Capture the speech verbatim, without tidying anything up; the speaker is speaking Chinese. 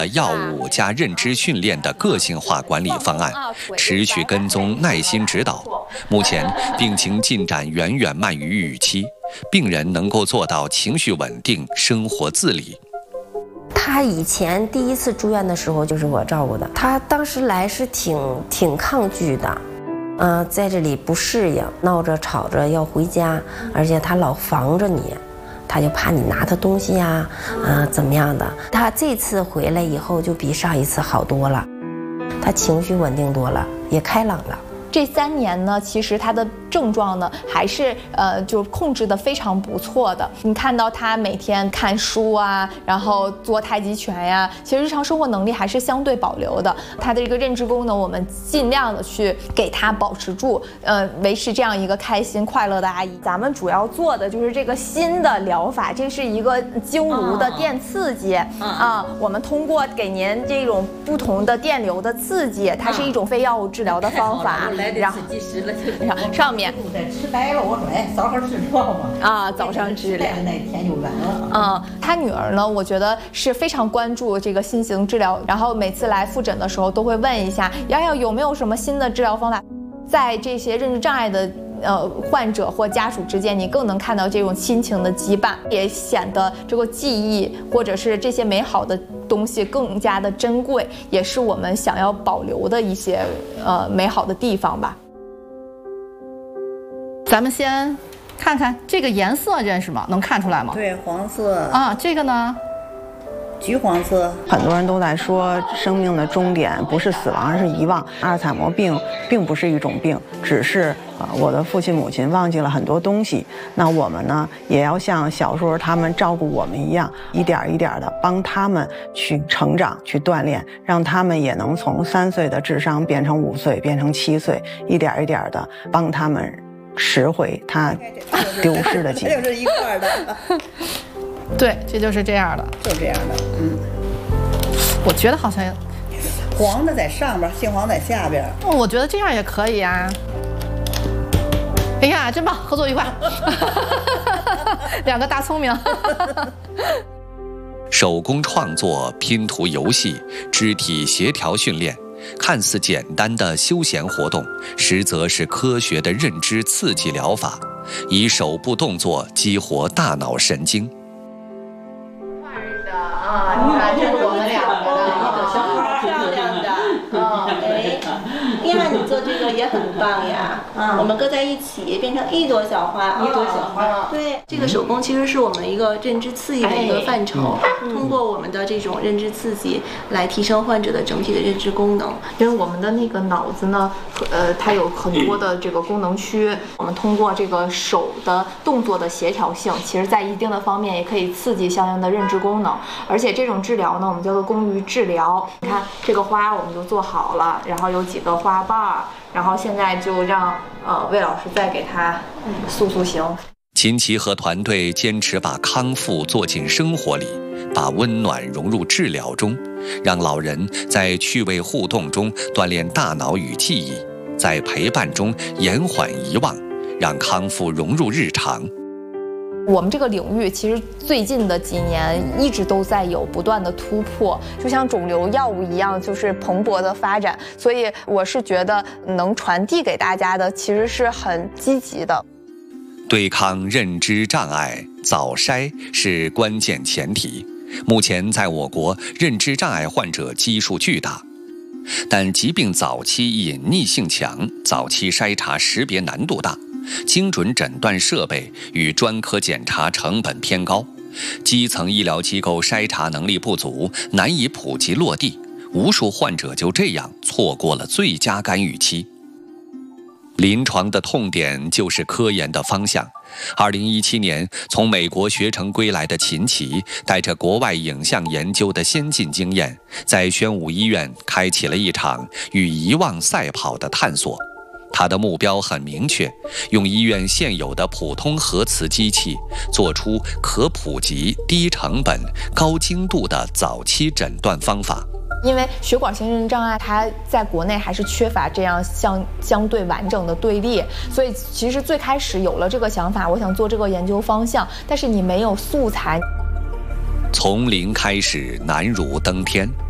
了药物加认知训练的个性化管理方案，持续跟踪、耐心指导。目前病情进展远远慢于预期，病人能够做到情绪稳定、生活自理。 他以前第一次住院的时候就是我照顾的，他当时来是挺挺抗拒的，嗯、呃，在这里不适应，闹着吵着要回家，而且他老防着你，他就怕你拿他东西呀、啊，呃，怎么样的。他这次回来以后就比上一次好多了，他情绪稳定多了，也开朗了。 这三年呢，其实他的症状呢还是呃就控制的非常不错的。你看到他每天看书啊，然后做太极拳呀，其实日常生活能力还是相对保留的。他的这个认知功能，我们尽量的去给他保持住，呃，维持这样一个开心快乐的阿姨。咱们主要做的就是这个新的疗法，这是一个经颅的电刺激啊、呃。我们通过给您这种不同的电流的刺激，它是一种非药物治疗的方法。然后上面吃白了，我说哎，早上治疗嘛。 啊，早上治疗那天就完了。 嗯，他女儿呢，我觉得是非常关注这个新型治疗，然后每次来复诊的时候都会问一下瑶瑶有没有什么新的治疗方法。在这些认知障碍的呃患者或家属之间，你更能看到这种亲情的羁绊，也显得这个记忆或者是这些美好的东西更加的珍贵，也是我们想要保留的一些呃美好的地方吧。 咱们先看看这个颜色认识吗？能看出来吗？ 对，黄色啊，这个呢？ 橘黄色。 很多人都在说生命的终点不是死亡，而是遗忘。阿尔茨海默病并不是一种病，只是呃我的父亲母亲忘记了很多东西。那我们呢，也要像小时候他们照顾我们一样，一点一点的帮他们去成长、去锻炼，让他们也能从三岁的智商变成五岁，变成七岁，一点一点的帮他们拾回他丢失的记忆。 这就是一块的。 对，这就是这样的， 就这样的，嗯。 我觉得好像黄的在上边，杏黄在下边。 哦，我觉得这样也可以啊。哎呀，真棒，合作愉快，两个大聪明。 手工创作、拼图游戏、肢体协调训练，看似简单的休闲活动，实则是科学的认知刺激疗法，以手部动作激活大脑神经。 啊，你看这是我们两个的， 一个小花漂亮的，嗯，哎，丽亚，你做这个也很棒呀，嗯，我们搁在一起变成一朵小花，一朵小花，对， 这个手工其实是我们一个认知刺激的一个范畴，通过我们的这种认知刺激来提升患者的整体的认知功能。 因为我们的那个脑子呢，呃，它有很多的这个功能区，我们通过这个手的动作的协调性，其实在一定的方面也可以刺激相应的认知功能。而且这种治疗呢，我们叫做功于治疗。你看这个花我们就做好了，然后有几个花瓣儿，然后现在就让呃魏老师再给它塑塑形。 秦琪和团队坚持把康复做进生活里，把温暖融入治疗中，让老人在趣味互动中锻炼大脑与记忆，在陪伴中延缓遗忘，让康复融入日常。 我们这个领域其实最近的几年一直都在有不断的突破，就像肿瘤药物一样，就是蓬勃的发展。所以我是觉得能传递给大家的其实是很积极的。 对抗认知障碍，早筛是关键前提。目前在我国，认知障碍患者基数巨大，但疾病早期隐匿性强，早期筛查识别难度大，精准诊断设备与专科检查成本偏高，基层医疗机构筛查能力不足，难以普及落地，无数患者就这样错过了最佳干预期。临床的痛点就是科研的方向。二零一七年，从美国学成归来的秦琪，带着国外影像研究的先进经验，在宣武医院开启了一场与遗忘赛跑的探索。他的目标很明确，用医院现有的普通核磁机器，做出可普及、低成本、高精度的早期诊断方法。 因为血管性认知障碍，它在国内还是缺乏这样相相对完整的队列，所以其实最开始有了这个想法，我想做这个研究方向，但是你没有素材。 从零开始，难如登天。